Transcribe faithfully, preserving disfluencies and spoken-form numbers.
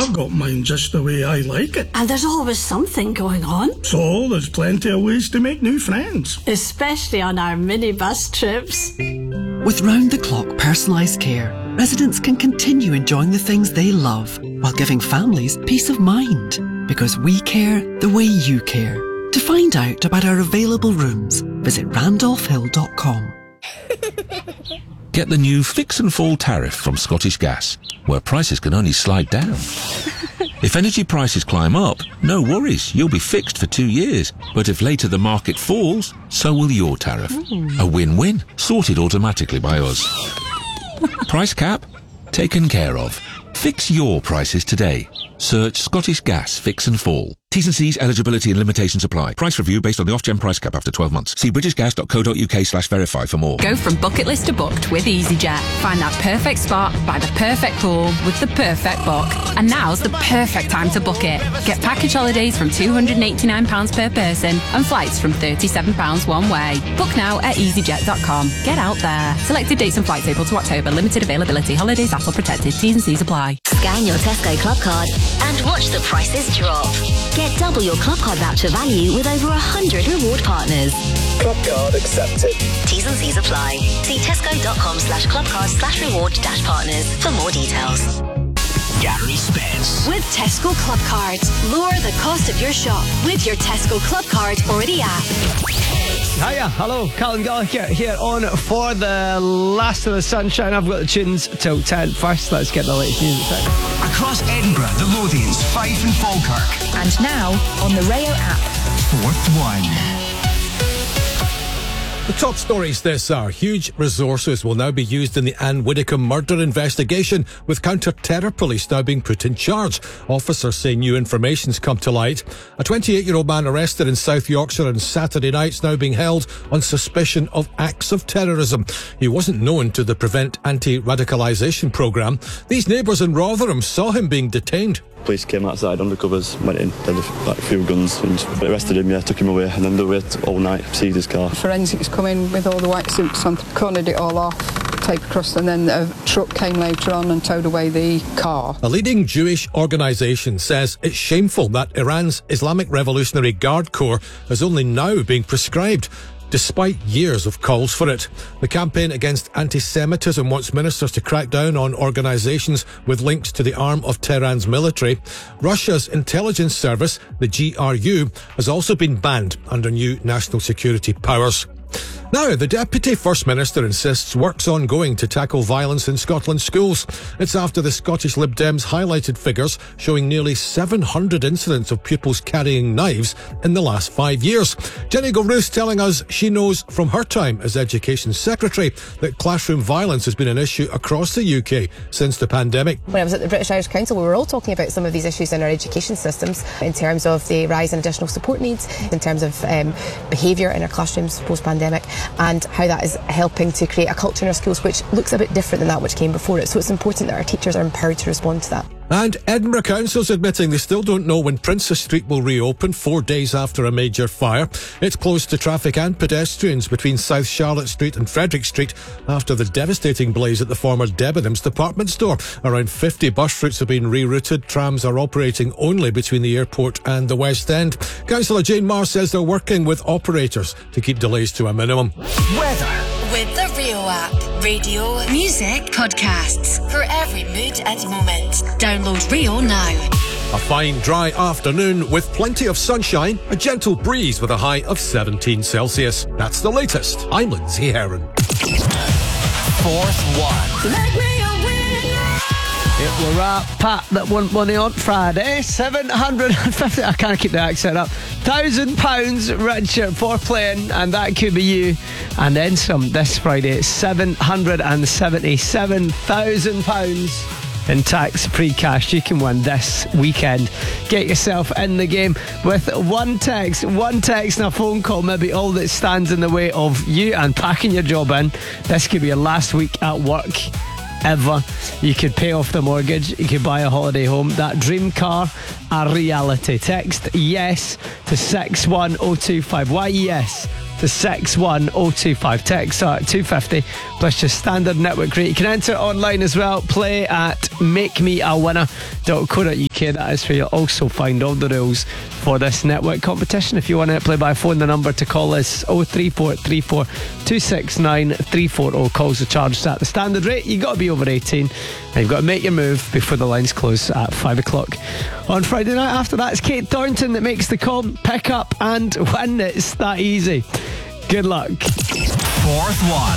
I've got mine just the way I like it. And there's always something going on. So there's plenty of ways to make new friends. Especially on our minibus trips. With round-the-clock personalised care, residents can continue enjoying the things they love while giving families peace of mind. Because we care the way you care. To find out about our available rooms, visit randolph hill dot com. Get the new Fix and Fall tariff from Scottish Gas, where prices can only slide down. If energy prices climb up, no worries, you'll be fixed for two years. But if later the market falls, so will your tariff. Mm. A win-win, sorted automatically by us. Price cap? Taken care of. Fix your prices today. Search Scottish Gas Fix and Fall. T's and C's, eligibility and limitations apply. Price review based on the off-gen price cap after twelve months. See britishgas.co.uk slash verify for more. Go from bucket list to booked with EasyJet. Find that perfect spot by the perfect pool with the perfect book. And now's the perfect time to book it. Get package holidays from two hundred eighty-nine pounds per person and flights from thirty-seven pounds one way. Book now at easyjet dot com. Get out there. Selected dates and flights April to October. Limited availability. Holidays A S L protected. T's and C's apply. Scan your Tesco Club Card and watch the prices drop. Get double your Club Card voucher value with over one hundred reward partners. Club Card accepted. T's and C's apply. See tesco.com slash clubcard slash reward dash partners for more details. Gary Spence. With Tesco Club Cards, lower the cost of your shop with your Tesco Club Card or the app. Hiya, hello, Callum Gallagher here on for the last of the sunshine. I've got the tunes till ten. First, let's get the latest news. Across Edinburgh, the Lothians, Fife and Falkirk. And now on the Rayo app. Fourth one. The top stories this hour. Huge resources will now be used in the Anne Widdecombe murder investigation, with counter-terror police now being put in charge. Officers say new information's come to light. A twenty-eight-year-old man arrested in South Yorkshire on Saturday night's now being held on suspicion of acts of terrorism. He wasn't known to the Prevent Anti-Radicalisation programme. These neighbours in Rotherham saw him being detained. Police came outside, undercovers, went in, had like a few guns and arrested him, yeah, took him away, and then they waited all night, seized his car. Forensics come in with all the white suits on, cornered it all off, tape across, and then a truck came later on and towed away the car. A leading Jewish organisation says it's shameful that Iran's Islamic Revolutionary Guard Corps is only now being prescribed, despite years of calls for it. The campaign against anti-Semitism wants ministers to crack down on organisations with links to the arm of Tehran's military. Russia's intelligence service, the G R U, has also been banned under new national security powers. Now, the Deputy First Minister insists work's ongoing to tackle violence in Scotland's schools. It's after the Scottish Lib Dems highlighted figures showing nearly seven hundred incidents of pupils carrying knives in the last five years. Jenny Gilruth telling us she knows from her time as Education Secretary that classroom violence has been an issue across the U K since the pandemic. When I was at the British Irish Council, we were all talking about some of these issues in our education systems in terms of the rise in additional support needs, in terms of um, behaviour in our classrooms post-pandemic, and how that is helping to create a culture in our schools which looks a bit different than that which came before it. So it's important that our teachers are empowered to respond to that. And Edinburgh Council's admitting they still don't know when Princess Street will reopen, four days after a major fire. It's closed to traffic and pedestrians between South Charlotte Street and Frederick Street after the devastating blaze at the former Debenhams department store. Around fifty bus routes have been rerouted. Trams are operating only between the airport and the West End. Councillor Jane Marr says they're working with operators to keep delays to a minimum. Weather. With the Rio app. Radio, music, podcasts. For every mood and moment. Download Rio now. A fine dry afternoon with plenty of sunshine, a gentle breeze with a high of seventeen Celsius. That's the latest. I'm Lindsay Heron. Fourth one. Let me a winner. It will wrap Pat that won money on Friday. seven hundred fifty, I can't keep the accent up. one thousand pounds richer for playing, and that could be you. And then some this Friday. seven hundred seventy-seven thousand pounds in tax-free cash you can win this weekend. Get yourself in the game with one text. One text and a phone call, maybe all that stands in the way of you and packing your job in. This could be your last week at work ever. You could pay off the mortgage, you could buy a holiday home, that dream car, a reality? Text yes to six one oh two five. Why yes to six one oh two five. Text are at two fifty plus your standard network rate. You can enter online as well. Play at make me a winner dot co dot uk. That is where you'll also find all the rules for this network competition. If you want to play by phone, the number to call is oh three four three four two six nine three four oh. Calls are charged at the standard rate. You've got to be over eighteen and you've got to make your move before the lines close at five o'clock on Friday night. After that, it's Kate Thornton that makes the call. Pick up and win. It's that easy. Good luck. Fourth one.